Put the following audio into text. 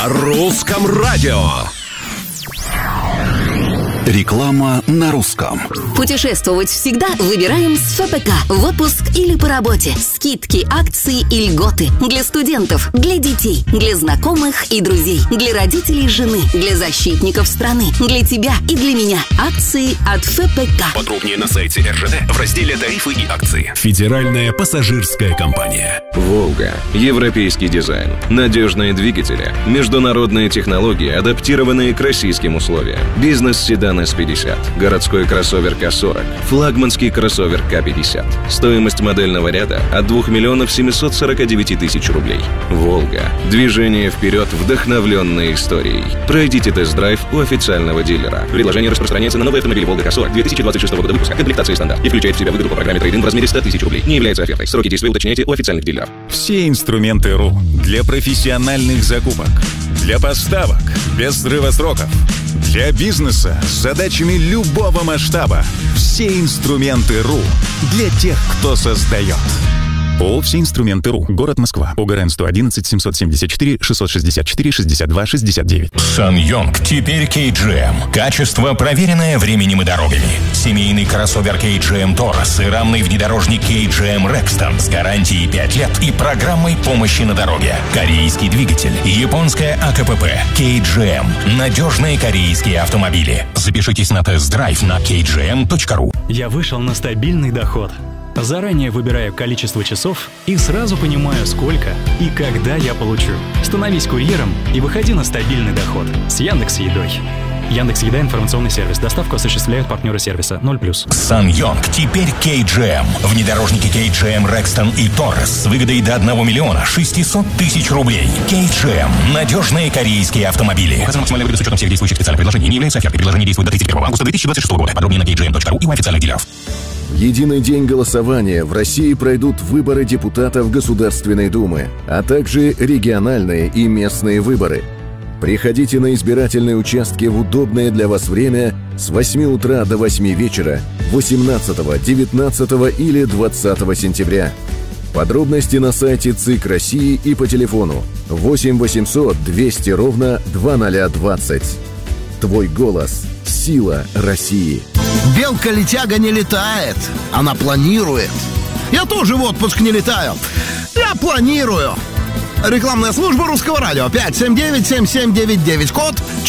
русском радио. Реклама на русском. Путешествовать всегда выбираем с ФПК. В отпуск или по работе. Скидки, акции и льготы. Для студентов, для детей, для знакомых и друзей, для родителей жены, для защитников страны, для тебя и для меня. Акции от ФПК. Подробнее на сайте РЖД в разделе «Тарифы и акции». Федеральная пассажирская компания. «Волга». Европейский дизайн. Надежные двигатели. Международные технологии, адаптированные к российским условиям. Бизнес-седан С-50. Городской кроссовер К-40. Флагманский кроссовер К-50. Стоимость модельного ряда от 2 миллионов 749 тысяч рублей. «Волга». Движение вперед, вдохновленное историей. Пройдите тест-драйв у официального дилера. Предложение распространяется на новый автомобиль «Волга К-40» 2026 года выпуска. Комплектация стандарт. И включает в себя выгоду по программе трейд-ин в размере 100 тысяч рублей. Не является офертой. Сроки действия уточняйте у официальных дилеров. Все инструменты РУ для профессиональных закупок, для поставок без срыва сроков, для бизнеса с задачами любого масштаба. Все инструменты РУ для тех, кто создает. ООО «Все инструменты РУ». Город Москва. ОГРН 111 774 664 62 69. SsangYong теперь KGM. Качество, проверенное временем и дорогами. Семейный кроссовер KGM Taurus и рамный внедорожник KGM Rexton с гарантией 5 лет и программой помощи на дороге. Корейский двигатель. Японская АКПП. KGM. Надежные корейские автомобили. Запишитесь на тест-драйв на kgm.ru. Я вышел на стабильный доход. Заранее выбираю количество часов и сразу понимаю, сколько и когда я получу. Становись курьером и выходи на стабильный доход с Яндекс.Едой. Яндекс.Еда — информационный сервис. Доставку осуществляют партнеры сервиса 0+. SsangYong теперь KGM. Внедорожники KGM Rexton и Taurus с выгодой до 1 миллиона 600 тысяч рублей. KGM. Надежные корейские автомобили. Указана максимальная выгода с учетом всех действующих специальных предложений. Не является офертой. Предложение действует до 31 августа 2026 года. Подробнее на kgm.ru и у официальных дилеров. В единый день голосования в России пройдут выборы депутатов Государственной Думы, а также региональные и местные выборы. Приходите на избирательные участки в удобное для вас время с 8 утра до 8 вечера 18, 19 или 20 сентября. Подробности на сайте ЦИК России и по телефону 8 800 200 ровно 2020. Твой голос – сила России. Белка-летяга не летает, она планирует. Я тоже в отпуск не летаю. Я планирую. Рекламная служба Русского радио 579-7799, код